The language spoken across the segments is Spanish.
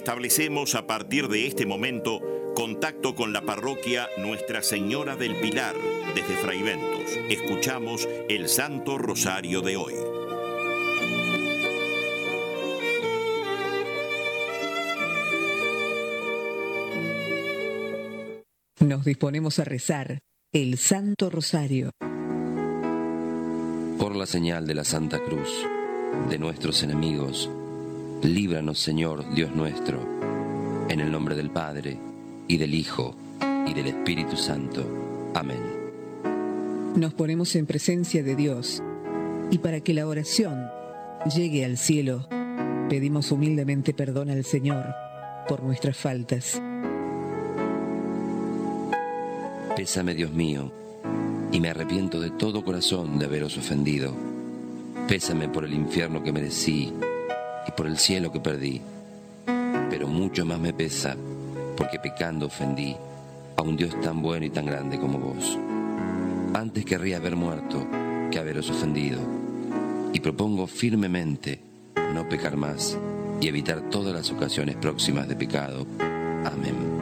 Establecemos a partir de este momento contacto con la parroquia Nuestra Señora del Pilar desde Fraiventos. Escuchamos el Santo Rosario de hoy. Nos disponemos a rezar el Santo Rosario. Por la señal de la Santa Cruz, de nuestros enemigos, líbranos, Señor, Dios nuestro, en el nombre del Padre, y del Hijo, y del Espíritu Santo. Amén. Nos ponemos en presencia de Dios, y para que la oración llegue al cielo, pedimos humildemente perdón al Señor por nuestras faltas. Pésame, Dios mío, y me arrepiento de todo corazón de haberos ofendido. Pésame por el infierno que merecí y por el cielo que perdí. Pero mucho más me pesa porque pecando ofendí a un Dios tan bueno y tan grande como vos. Antes querría haber muerto que haberos ofendido, y propongo firmemente no pecar más y evitar todas las ocasiones próximas de pecado. Amén.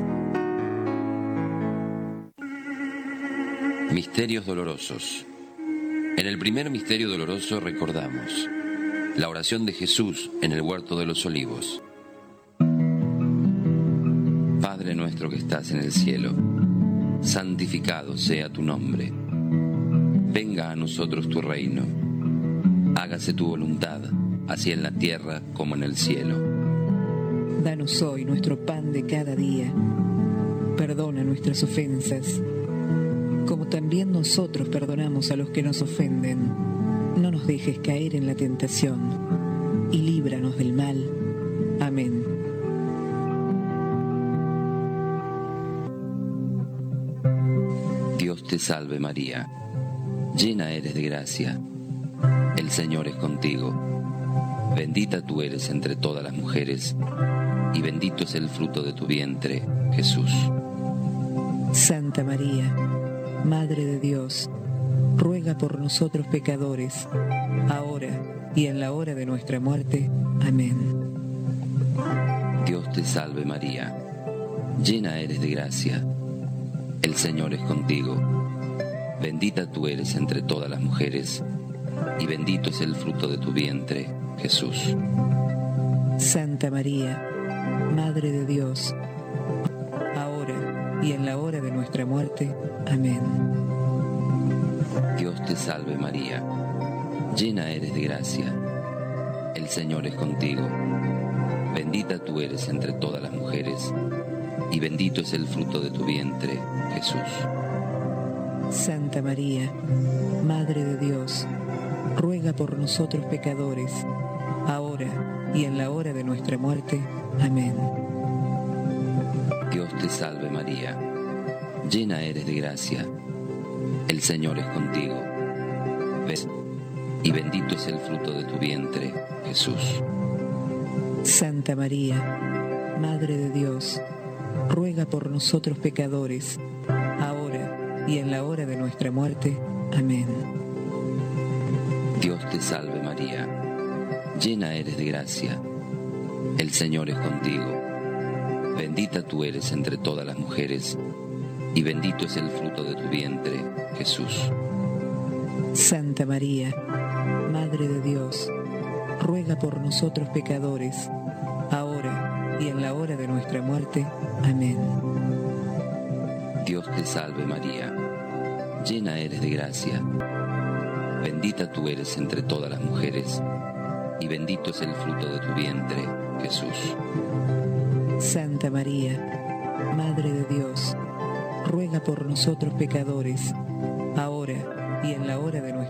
Misterios dolorosos. En el primer misterio doloroso recordamos la oración de Jesús en el huerto de los olivos. Padre nuestro que estás en el cielo, santificado sea tu nombre. Venga a nosotros tu reino. Hágase tu voluntad, así en la tierra como en el cielo. Danos hoy nuestro pan de cada día. Perdona nuestras ofensas, como también nosotros perdonamos a los que nos ofenden. No nos dejes caer en la tentación, y líbranos del mal. Amén. Dios te salve María, llena eres de gracia, el Señor es contigo. Bendita tú eres entre todas las mujeres, y bendito es el fruto de tu vientre, Jesús. Santa María, Madre de Dios, ruega por nosotros pecadores, ahora y en la hora de nuestra muerte. Amén. Dios te salve María, llena eres de gracia, el Señor es contigo. Bendita tú eres entre todas las mujeres, y bendito es el fruto de tu vientre, Jesús. Santa María, Madre de Dios, ahora y en la hora de nuestra muerte. Amén. Dios te salve María, llena eres de gracia, el Señor es contigo. Bendita tú eres entre todas las mujeres, y bendito es el fruto de tu vientre, Jesús. Santa María, Madre de Dios, ruega por nosotros pecadores, ahora y en la hora de nuestra muerte. Amén. Dios te salve María, llena eres de gracia, el Señor es contigo. Y bendito es el fruto de tu vientre, Jesús. Santa María, Madre de Dios, ruega por nosotros pecadores, ahora y en la hora de nuestra muerte. Amén. Dios te salve María, llena eres de gracia, el Señor es contigo. Bendita tú eres entre todas las mujeres, y bendito es el fruto de tu vientre, Jesús. Santa María, Madre de Dios, ruega por nosotros pecadores, ahora y en la hora de nuestra muerte. Amén. Dios te salve María, llena eres de gracia, bendita tú eres entre todas las mujeres, y bendito es el fruto de tu vientre, Jesús. Santa María, Madre de Dios, ruega por nosotros pecadores, ahora y en la hora de nuestra